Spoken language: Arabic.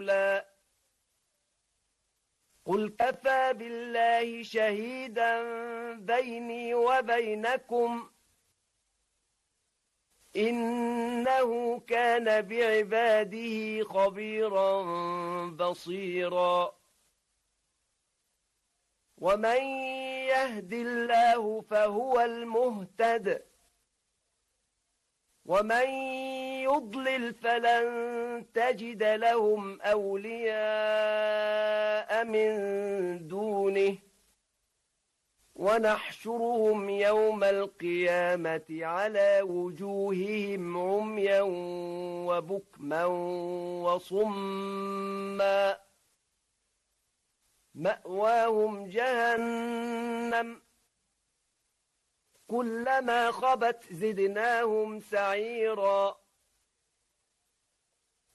رسولا قل كفى بالله شهيدا بيني وبينكم إنه كان بعباده خبيرا بصيرا ومن يهد الله فهو المهتد ومن يضلل فلن تجد لهم أولياء من دونه ونحشرهم يوم القيامة على وجوههم عميا وبكما وصما مأواهم جهنم كلما خبت زدناهم سعيرا